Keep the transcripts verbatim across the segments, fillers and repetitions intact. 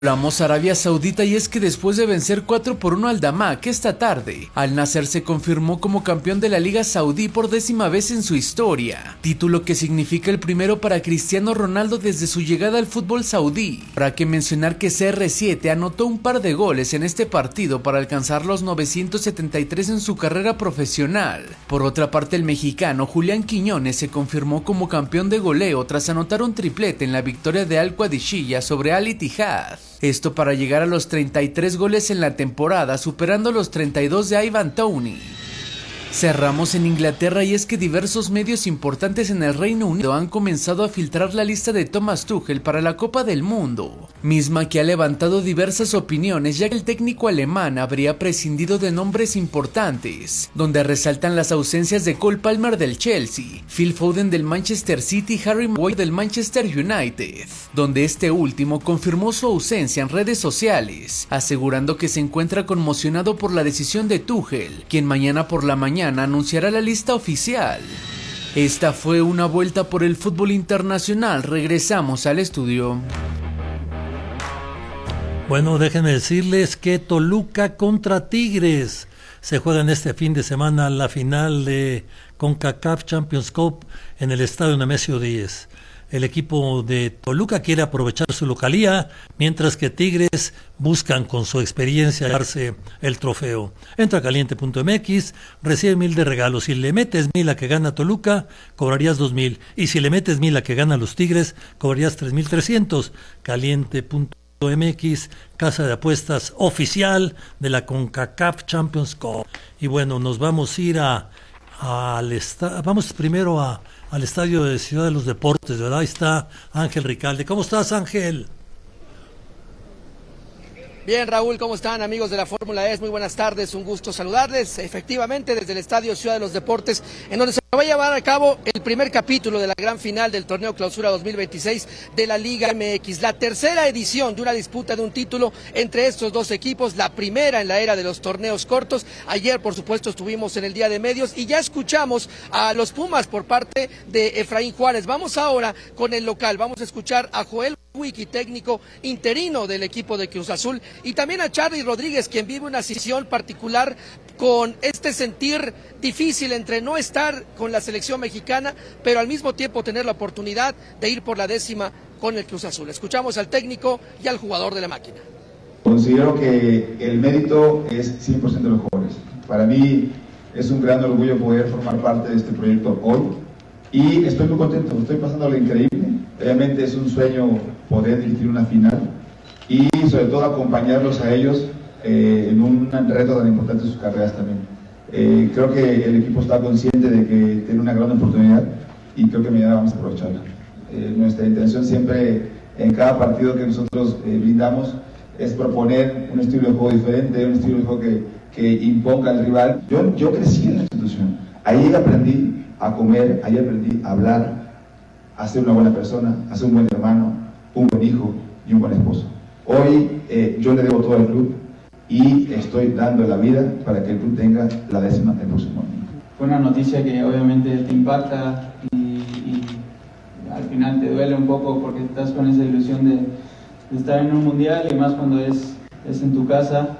Hablamos Arabia Saudita y es que después de vencer cuatro por uno al Damak esta tarde, Al Nassr se confirmó como campeón de la Liga Saudí por décima vez en su historia, título que significa el primero para Cristiano Ronaldo desde su llegada al fútbol saudí. Habrá que mencionar que C R siete anotó un par de goles en este partido para alcanzar los novecientos setenta y tres en su carrera profesional. Por otra parte, el mexicano Julián Quiñones se confirmó como campeón de goleo tras anotar un triplete en la victoria de Al Qadisiyah sobre Al Ittihad. Esto para llegar a los treinta y tres goles en la temporada, superando los treinta y dos de Ivan Toney. Cerramos en Inglaterra y es que diversos medios importantes en el Reino Unido han comenzado a filtrar la lista de Thomas Tuchel para la Copa del Mundo, misma que ha levantado diversas opiniones ya que el técnico alemán habría prescindido de nombres importantes, donde resaltan las ausencias de Cole Palmer del Chelsea, Phil Foden del Manchester City y Harry Maguire del Manchester United, donde este último confirmó su ausencia en redes sociales, asegurando que se encuentra conmocionado por la decisión de Tuchel, quien mañana por la mañana anunciará la lista oficial. Esta fue una vuelta por el fútbol internacional. Regresamos al estudio. Bueno, déjenme decirles que Toluca contra Tigres se juega en este fin de semana la final de CONCACAF Champions Cup en el estadio Nemesio Díez. El equipo de Toluca quiere aprovechar su localía, mientras que Tigres buscan con su experiencia darse el trofeo. Entra a caliente punto m x, recibe mil de regalos. Si le metes mil a que gana Toluca, cobrarías dos mil. Y si le metes mil a que gana los Tigres, cobrarías tres mil trescientos. caliente punto m x, casa de apuestas oficial de la CONCACAF Champions Cup. Y bueno, nos vamos a ir a, a al esta, vamos primero a al estadio de Ciudad de los Deportes, ¿verdad? Ahí está Ángel Ricalde. ¿Cómo estás, Ángel? Bien, Raúl, ¿cómo están, amigos de la Fórmula E? Muy buenas tardes, un gusto saludarles. Efectivamente, desde el estadio Ciudad de los Deportes, en donde se va a llevar a cabo el primer capítulo de la gran final del torneo Clausura dos mil veintiséis de la Liga M X, la tercera edición de una disputa de un título entre estos dos equipos, la primera en la era de los torneos cortos. Ayer, por supuesto, estuvimos en el Día de Medios y ya escuchamos a los Pumas por parte de Efraín Juárez. Vamos ahora con el local, vamos a escuchar a Joel Wiki, técnico interino del equipo de Cruz Azul, y también a Charly Rodríguez, quien vive una situación particular con este sentir difícil entre no estar con la selección mexicana, pero al mismo tiempo tener la oportunidad de ir por la décima con el Cruz Azul. Escuchamos al técnico y al jugador de la máquina. Considero que el mérito es cien por ciento de los jóvenes. Para mí es un gran orgullo poder formar parte de este proyecto hoy y estoy muy contento, estoy pasando lo increíble. Realmente es un sueño poder dirigir una final y sobre todo acompañarlos a ellos eh, en un reto tan importante en sus carreras también. Eh, creo que el equipo está consciente de que tiene una gran oportunidad y creo que mañana vamos a aprovecharla. Eh, nuestra intención siempre en cada partido que nosotros eh, brindamos es proponer un estilo de juego diferente, un estilo de juego que, que imponga al rival. Yo, yo crecí en la institución, ahí aprendí a comer, ahí aprendí a hablar, a ser una buena persona, a ser un buen hermano, un buen hijo y un buen esposo. Hoy eh, yo le debo todo al club y estoy dando la vida para que el club tenga la décima el próximo año. Fue una noticia que obviamente te impacta y, y al final te duele un poco porque estás con esa ilusión de, de estar en un mundial y más cuando es, es en tu casa,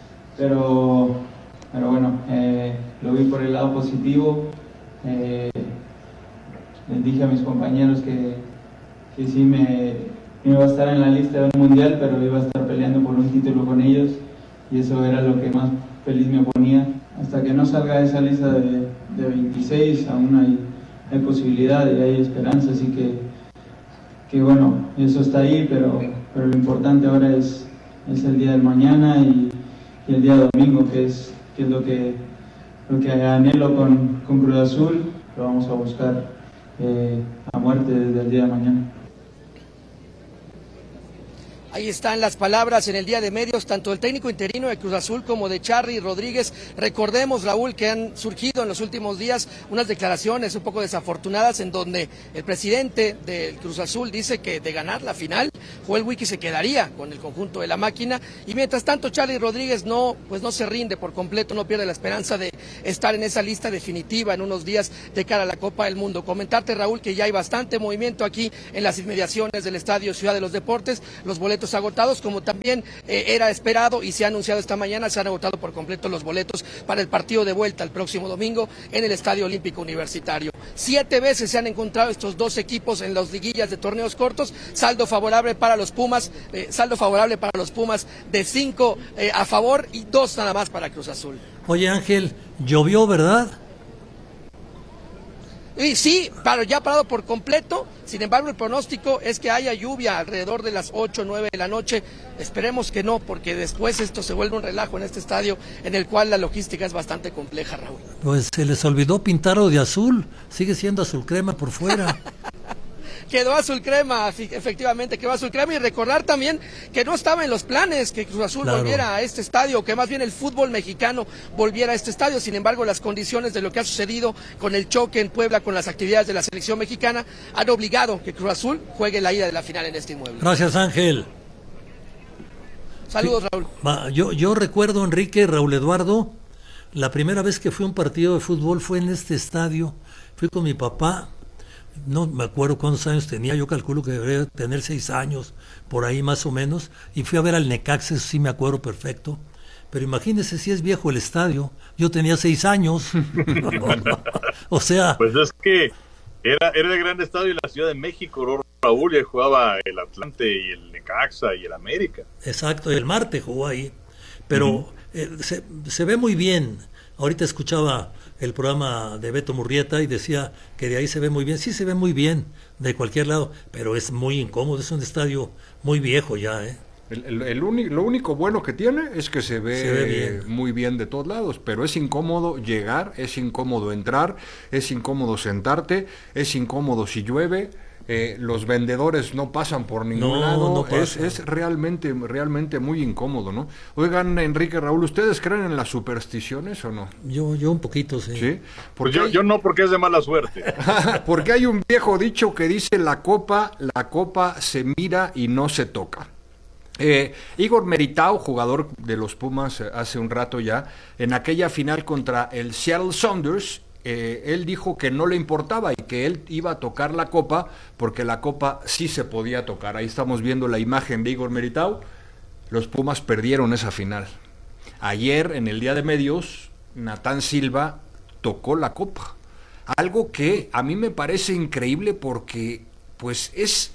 pero, pero bueno, eh, lo vi por el lado positivo. Eh, les dije a mis compañeros que, que sí me, me iba a estar en la lista de un mundial, pero iba a estar peleando por un título con ellos y eso era lo que más feliz me ponía. Hasta que no salga esa lista de, de veintiséis aún hay, hay posibilidad y hay esperanza, así que, que bueno, eso está ahí, pero, pero lo importante ahora es, es el día del mañana y, y el día domingo, que es, que es lo, que, lo que anhelo con, con Cruz Azul. Lo vamos a buscar Eh, a muerte desde el día de mañana. Ahí están las palabras en el Día de Medios, tanto del técnico interino de Cruz Azul como de Charly Rodríguez. Recordemos, Raúl, que han surgido en los últimos días unas declaraciones un poco desafortunadas en donde el presidente del Cruz Azul dice que de ganar la final, Joel Wiki se quedaría con el conjunto de la máquina, y mientras tanto Charly Rodríguez no, pues no se rinde por completo, no pierde la esperanza de estar en esa lista definitiva en unos días de cara a la Copa del Mundo. Comentarte, Raúl, que ya hay bastante movimiento aquí en las inmediaciones del Estadio Ciudad de los Deportes. Los boletos boletos agotados, como también eh, era esperado y se ha anunciado esta mañana, se han agotado por completo los boletos para el partido de vuelta el próximo domingo en el Estadio Olímpico Universitario. Siete veces se han encontrado estos dos equipos en las liguillas de torneos cortos, saldo favorable para los Pumas, eh, saldo favorable para los Pumas de cinco eh, a favor y dos nada más para Cruz Azul. Oye Ángel, llovió, ¿verdad? Y sí, pero ya parado por completo. Sin embargo, el pronóstico es que haya lluvia alrededor de las ocho o nueve de la noche. Esperemos que no, porque después esto se vuelve un relajo en este estadio en el cual la logística es bastante compleja, Raúl. Pues se les olvidó pintarlo de azul. Sigue siendo azul crema por fuera. Quedó azul crema, efectivamente, quedó azul crema, y recordar también que no estaba en los planes que Cruz Azul claro. volviera a este estadio, que más bien el fútbol mexicano volviera a este estadio. Sin embargo, las condiciones de lo que ha sucedido con el choque en Puebla con las actividades de la selección mexicana han obligado que Cruz Azul juegue la ida de la final en este inmueble. Gracias, Ángel. Saludos, Raúl. Va, yo, yo recuerdo, Enrique, Raúl Eduardo, la primera vez que fui a un partido de fútbol fue en este estadio. Fui con mi papá. No me acuerdo cuántos años tenía, yo calculo que debería tener seis años, por ahí más o menos, y fui a ver al Necaxa, eso sí me acuerdo perfecto, pero imagínese si es viejo el estadio, yo tenía seis años, o sea... Pues es que era, era el gran estadio de la Ciudad de México, ¿no, Raúl? Y jugaba el Atlante y el Necaxa y el América. Exacto, el Marte jugó ahí, pero uh-huh. eh, se, se ve muy bien. Ahorita escuchaba el programa de Beto Murrieta y decía que de ahí se ve muy bien. Sí se ve muy bien de cualquier lado, pero es muy incómodo, es un estadio muy viejo ya, ¿eh? El, el, el uni, lo único bueno que tiene es que se ve, se ve bien. muy bien de todos lados, pero es incómodo llegar, es incómodo entrar, es incómodo sentarte, es incómodo si llueve. Eh, los vendedores no pasan por ningún no, lado, no es, es realmente realmente muy incómodo, ¿no? Oigan, Enrique, Raúl, ¿ustedes creen en las supersticiones o no? Yo yo un poquito, sí. ¿Sí? Pues yo, hay... yo no, porque es de mala suerte. Porque hay un viejo dicho que dice la copa, la copa se mira y no se toca. Eh, Igor Meritao, jugador de los Pumas hace un rato ya, en aquella final contra el Seattle Sounders, Eh, él dijo que no le importaba y que él iba a tocar la copa porque la copa sí se podía tocar. Ahí estamos viendo la imagen de Igor Meritao. Los Pumas perdieron esa final. Ayer, en el Día de Medios, Natán Silva tocó la copa. Algo que a mí me parece increíble porque pues es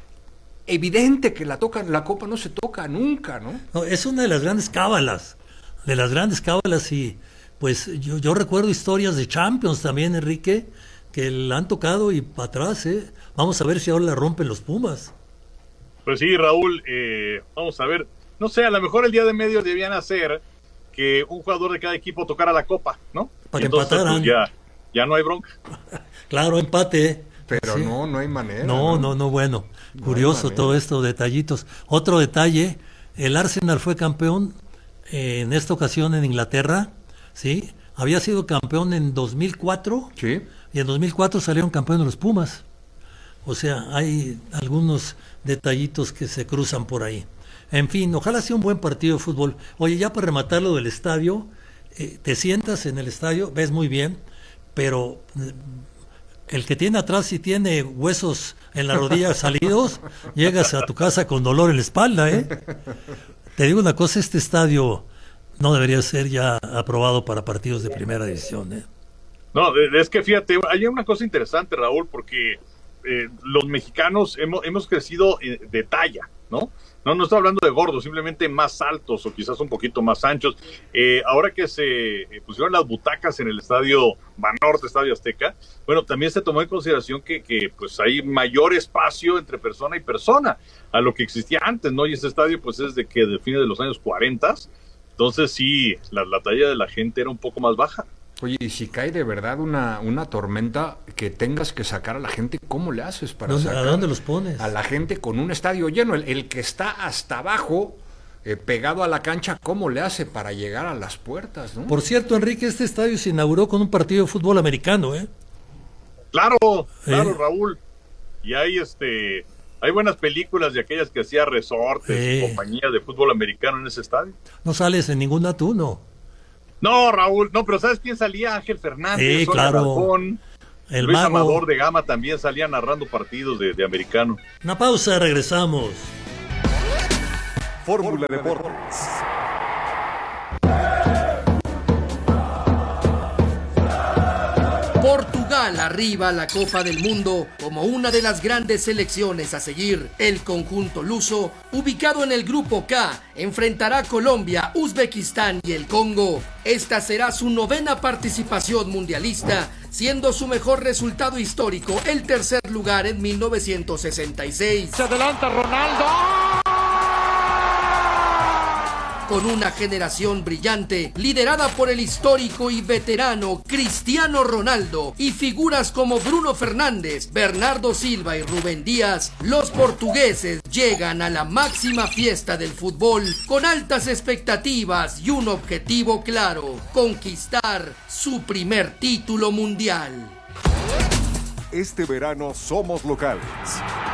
evidente que la, toca, la copa no se toca nunca, ¿no? No, es una de las grandes cábalas, de las grandes cábalas y... Pues yo, yo recuerdo historias de Champions también, Enrique, que la han tocado y para atrás, ¿eh? Vamos a ver si ahora la rompen los Pumas. Pues sí, Raúl, eh, vamos a ver. No sé, a lo mejor el Día de Medios debían hacer que un jugador de cada equipo tocara la copa, ¿no? Para que entonces, empataran. Pues ya, ya no hay bronca. Claro, empate. Pero sí. no, no hay manera. No, no, no, no bueno. No curioso todo esto, detallitos. Otro detalle, el Arsenal fue campeón eh, en esta ocasión en Inglaterra. Sí, había sido campeón en dos mil cuatro, sí, y en dos mil cuatro salieron campeones los Pumas. O sea, hay algunos detallitos que se cruzan por ahí. En fin, ojalá sea un buen partido de fútbol. Oye, ya para rematar lo del estadio, eh, te sientas en el estadio, ves muy bien, pero eh, el que tiene atrás, si tiene huesos en la rodilla salidos, llegas a tu casa con dolor en la espalda, ¿eh? Te digo una cosa, este estadio... no debería ser ya aprobado para partidos de primera división, ¿eh? No, es que fíjate, hay una cosa interesante, Raúl, porque eh, los mexicanos hemos, hemos crecido de talla, ¿no? No, no estoy hablando de gordos, simplemente más altos o quizás un poquito más anchos. Eh, ahora que se eh, pusieron las butacas en el estadio Banorte, Estadio Azteca, bueno, también se tomó en consideración que, que pues hay mayor espacio entre persona y persona a lo que existía antes, ¿no? Y ese estadio pues es de que de fines de los años cuarenta. Entonces sí, la, la talla de la gente era un poco más baja. Oye, y si cae de verdad una, una tormenta que tengas que sacar a la gente, ¿cómo le haces para ¿Dónde, sacar ¿A dónde los pones? A la gente con un estadio lleno? El, el que está hasta abajo, eh, pegado a la cancha, ¿cómo le hace para llegar a las puertas, ¿no? Por cierto, Enrique, este estadio se inauguró con un partido de fútbol americano, ¿eh? Claro, claro, ¿Eh? Raúl. Y hay este... Hay buenas películas de aquellas que hacía Resortes Eh. y compañía de fútbol americano en ese estadio. No sales en ninguna tú, ¿no? No, Raúl, no, pero ¿sabes quién salía? Ángel Fernández, Sí, Sonia claro. Alarcón, El Luis mago. Amador de Gama también salía narrando partidos de, de americano. Una pausa, regresamos. Fórmula Deportes. Portugal arriba a la Copa del Mundo como una de las grandes selecciones a seguir. El conjunto luso, ubicado en el grupo K, enfrentará a Colombia, Uzbekistán y el Congo. Esta será su novena participación mundialista, siendo su mejor resultado histórico el tercer lugar en mil novecientos sesenta y seis. Se adelanta Ronaldo. Con una generación brillante, liderada por el histórico y veterano Cristiano Ronaldo y figuras como Bruno Fernández, Bernardo Silva y Rubén Díaz, los portugueses llegan a la máxima fiesta del fútbol con altas expectativas y un objetivo claro: conquistar su primer título mundial. Este verano somos locales.